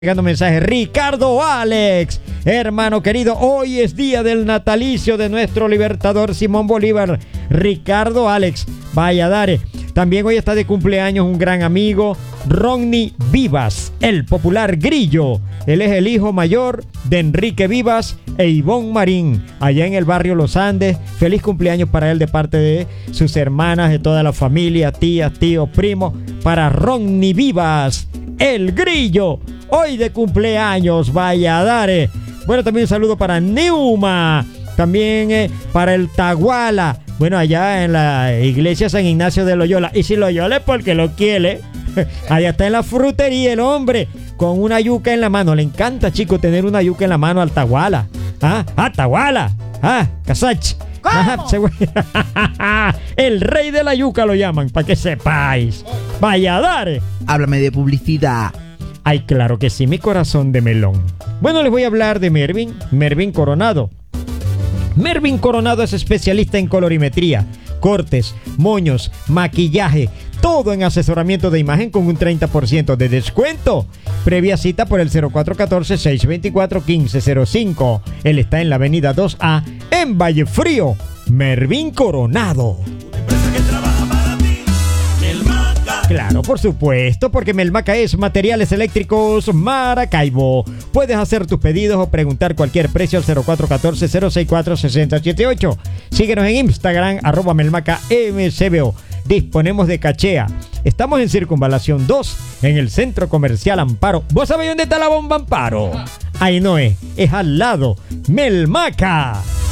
Llegando mensaje, Ricardo Alex, hermano querido, hoy es día del natalicio de nuestro libertador Simón Bolívar. Ricardo Alex, vaya dare. También hoy está de cumpleaños un gran amigo, Ronnie Vivas, el popular Grillo. Él es el hijo mayor de Enrique Vivas e Ivonne Marín, allá en el barrio Los Andes. Feliz cumpleaños para él de parte de sus hermanas, de toda la familia, tías, tíos, primos, para Ronnie Vivas, el Grillo. Hoy de cumpleaños, vaya dare. Bueno, también un saludo para Neuma, también para el Taguala. Bueno, allá en la iglesia San Ignacio de Loyola. Y si Loyola es porque lo quiere. Allá está en la frutería el hombre, con una yuca en la mano. Le encanta, chico, tener una yuca en la mano al Taguala. Taguala. Casach. El rey de la yuca lo llaman, para que sepáis. Vaya dare. Háblame de publicidad. Ay, claro que sí, mi corazón de melón. Bueno, les voy a hablar de Mervin Coronado. Mervin Coronado es especialista en colorimetría, cortes, moños, maquillaje, todo en asesoramiento de imagen con un 30% de descuento. Previa cita por el 0414-624-1505. Él está en la avenida 2A en Vallefrío. Mervin Coronado. Claro, por supuesto, porque Melmaca es Materiales Eléctricos Maracaibo. Puedes hacer tus pedidos o preguntar cualquier precio al 0414-064-6078. Síguenos en Instagram, @melmacamcbo. Disponemos de cachea. Estamos en Circunvalación 2, en el Centro Comercial Amparo. ¿Vos sabés dónde está la bomba Amparo? Ahí no es al lado. Melmaca.